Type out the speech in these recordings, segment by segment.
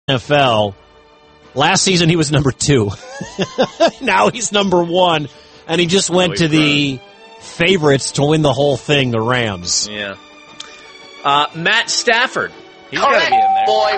NFL. Last season, he was number 2. Now he's number 1, and he just went to the favorites to win the whole thing, the Rams. Yeah. Matt Stafford. He's got to be in there. Boy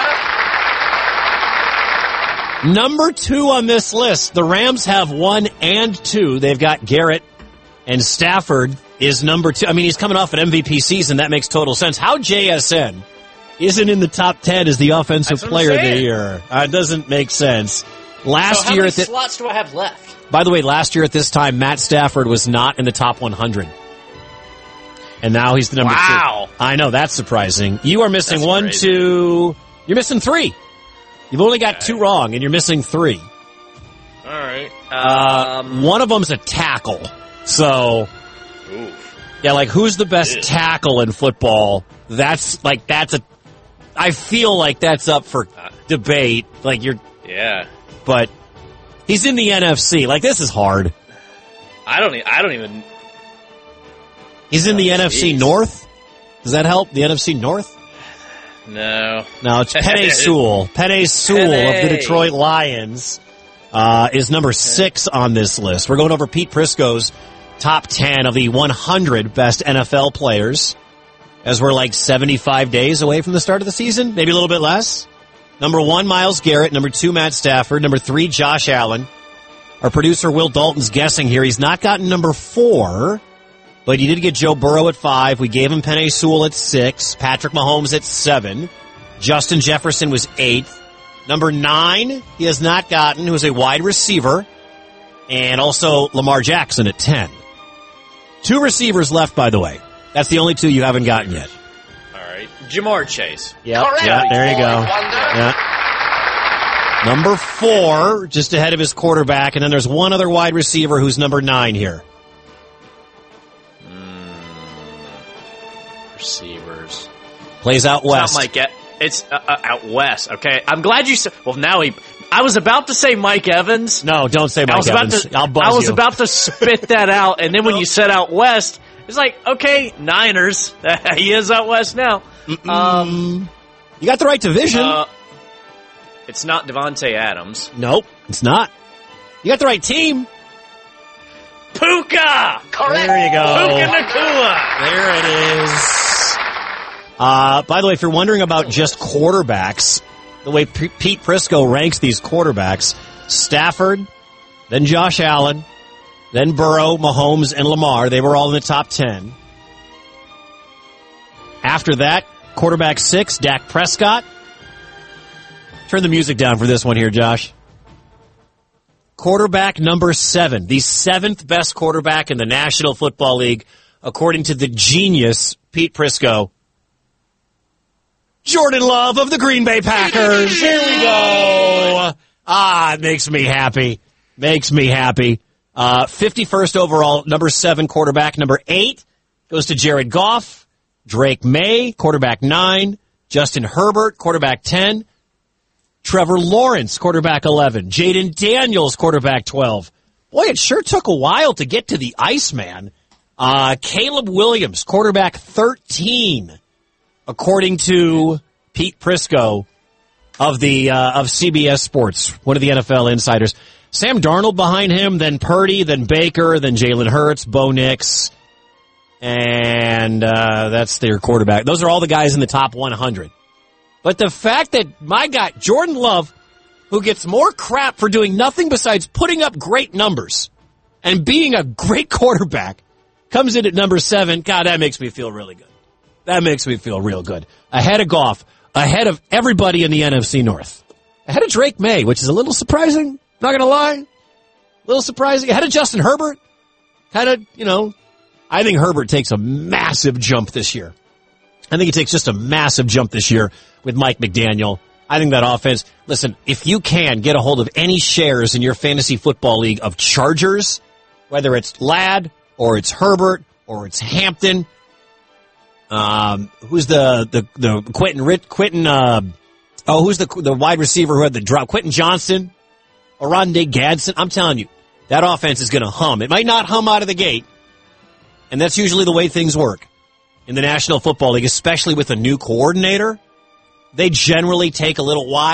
wonder. Number 2 on this list. The Rams have 1 and 2. They've got Garrett, and Stafford is number 2. I mean, he's coming off an MVP season. That makes total sense. How JSN isn't in the top 10 as the offensive player of the year? It doesn't make sense. Last year, how many slots do I have left? By the way, last year at this time, Matt Stafford was not in the top 100. And now he's the number 2. I know, that's surprising. You are missing you're missing 3. You've only got 2 wrong, and you're missing 3. All right. One of them's a tackle. So, yeah, like, who's the best tackle in football? I feel like that's up for debate. Yeah. But he's in the NFC. Like, this is hard. I don't even. He's in the NFC North? Does that help? The NFC North? No. No, it's Penei Sewell. Penei Sewell of the Detroit Lions is number 6 on this list. We're going over Pete Prisco's top 10 of the 100 best NFL players, as we're like 75 days away from the start of the season, maybe a little bit less. Number 1, Myles Garrett. Number 2, Matt Stafford. Number 3, Josh Allen. Our producer, Will Dalton's guessing here. He's not gotten number 4, but he did get Joe Burrow at 5. We gave him Penei Sewell at 6. Patrick Mahomes at 7. Justin Jefferson was 8th. Number 9, he has not gotten, who is a wide receiver. And also Lamar Jackson at 10. 2 receivers left, by the way. That's the only 2 you haven't gotten yet. All right. Jamar Chase. Yep. Yeah, there you go. Yeah. Number 4, just ahead of his quarterback. And then there's one other wide receiver who's number 9 here. Receivers. Plays out west. It's out west. Okay. I'm glad you said. Well, now I was about to say Mike Evans. No, don't say Mike Evans. I'll buzz you. I was about to spit that out, and then when you said out west, it's like, okay, Niners. He is out west now. You got the right division. It's not Devontae Adams. Nope, it's not. You got the right team. Puka! Correct. There you go. Puka Nacua. There it is. By the way, if you're wondering about just quarterbacks, the way Pete Prisco ranks these quarterbacks, Stafford, then Josh Allen, then Burrow, Mahomes, and Lamar, they were all in the top 10. After that, quarterback 6, Dak Prescott. Turn the music down for this one here, Josh. Quarterback number 7, the 7th best quarterback in the National Football League, according to the genius Pete Prisco. Jordan Love of the Green Bay Packers. Here we go. It makes me happy. 51st overall, number 7 quarterback. Number 8 goes to Jared Goff. Drake May, quarterback 9. Justin Herbert, quarterback 10. Trevor Lawrence, quarterback 11. Jaden Daniels, quarterback 12. Boy, it sure took a while to get to the Iceman. Caleb Williams, quarterback 13. According to Pete Prisco of CBS Sports, one of the NFL insiders. Sam Darnold behind him, then Purdy, then Baker, then Jalen Hurts, Bo Nix, and that's their quarterback. Those are all the guys in the top 100. But the fact that my guy, Jordan Love, who gets more crap for doing nothing besides putting up great numbers and being a great quarterback, comes in at number 7, God, that makes me feel really good. That makes me feel real good. Ahead of Goff, ahead of everybody in the NFC North. Ahead of Drake May, which is a little surprising, not going to lie. A little surprising. Ahead of Justin Herbert. Kind of, I think Herbert takes a massive jump this year. I think he takes just a massive jump this year with Mike McDaniel. I think that offense, listen, if you can get a hold of any shares in your fantasy football league of Chargers, whether it's Ladd or it's Herbert or it's Hampton, who's the who's the wide receiver who had the drop? Quentin Johnston, Oronde Gadsden. I'm telling you, that offense is going to hum. It might not hum out of the gate, and that's usually the way things work in the National Football League, especially with a new coordinator. They generally take a little while.